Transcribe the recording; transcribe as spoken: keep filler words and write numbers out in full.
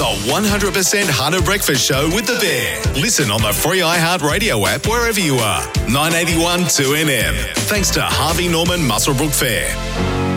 The one hundred percent Hunter Breakfast Show with The Bear. Listen on the free iHeartRadio app wherever you are. nine eighty-one two N M. Thanks to Harvey Norman Muswellbrook Fair.